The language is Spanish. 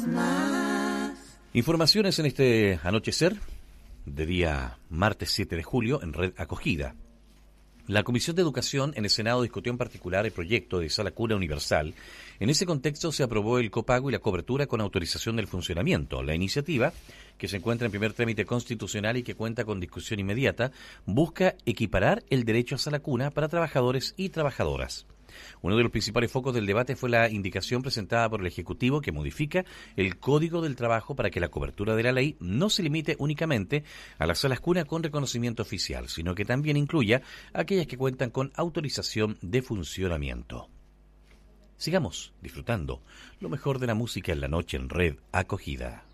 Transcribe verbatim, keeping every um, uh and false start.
Informaciones en este anochecer de día martes siete de julio en Red Acogida. La Comisión de Educación en el Senado discutió en particular el proyecto de Sala Cuna Universal. En ese contexto se aprobó el copago y la cobertura con autorización del funcionamiento. La iniciativa, que se encuentra en primer trámite constitucional y que cuenta con discusión inmediata, busca equiparar el derecho a Sala Cuna para trabajadores y trabajadoras. Uno de los principales focos del debate fue la indicación presentada por el Ejecutivo que modifica el Código del Trabajo para que la cobertura de la ley no se limite únicamente a las salas cuna con reconocimiento oficial, sino que también incluya aquellas que cuentan con autorización de funcionamiento. Sigamos disfrutando lo mejor de la música en la noche en Red Acogida.